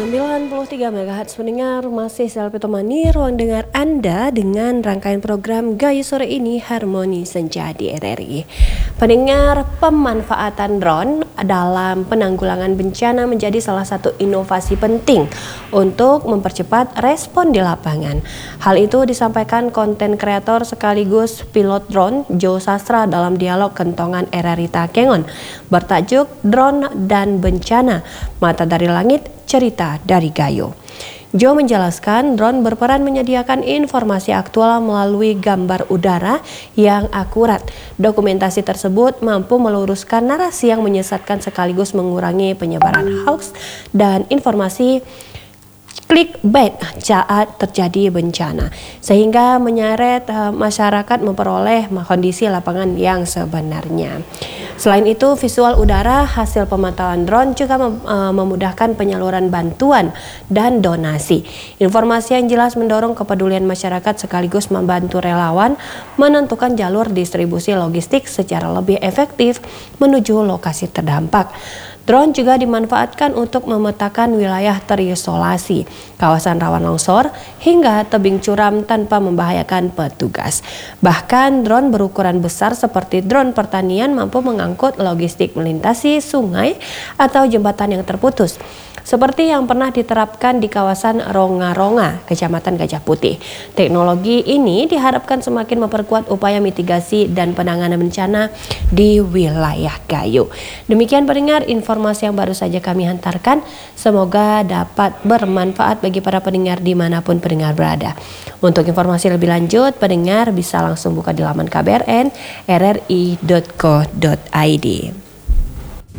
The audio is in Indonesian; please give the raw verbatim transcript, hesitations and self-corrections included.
sembilan puluh tiga megahertz pendengar, masih selalu temani ruang dengar Anda dengan rangkaian program Gayo Sore ini Harmoni Senja di R R I. Pendengar, pemanfaatan drone dalam penanggulangan bencana menjadi salah satu inovasi penting untuk mempercepat respon di lapangan. Hal itu disampaikan konten kreator sekaligus pilot drone Jo Sastra dalam dialog Kentongan R R I Takengon bertajuk Drone dan Bencana, Mata dari Langit, Cerita dari Gayo. Jo menjelaskan drone berperan menyediakan informasi aktual melalui gambar udara yang akurat. Dokumentasi tersebut mampu meluruskan narasi yang menyesatkan sekaligus mengurangi penyebaran hoax dan informasi clickbait saat terjadi bencana, sehingga menyeret uh, masyarakat memperoleh kondisi lapangan yang sebenarnya. Selain itu, visual udara hasil pemantauan drone juga mem uh, memudahkan penyaluran bantuan dan donasi. Informasi yang jelas mendorong kepedulian masyarakat sekaligus membantu relawan menentukan jalur distribusi logistik secara lebih efektif menuju lokasi terdampak. Drone juga dimanfaatkan untuk memetakan wilayah terisolasi, kawasan rawan longsor, hingga tebing curam tanpa membahayakan petugas. Bahkan drone berukuran besar seperti drone pertanian mampu mengangkut logistik melintasi sungai atau jembatan yang terputus, seperti yang pernah diterapkan di kawasan Ronga-Ronga, Kecamatan Gajah Putih. Teknologi ini diharapkan semakin memperkuat upaya mitigasi dan penanganan bencana di wilayah Gayo. Demikian pendengar informasi yang baru saja kami hantarkan. Semoga dapat bermanfaat bagi para pendengar dimanapun pendengar berada. Untuk informasi lebih lanjut, pendengar bisa langsung buka di laman K B R N R R I dot co dot I D.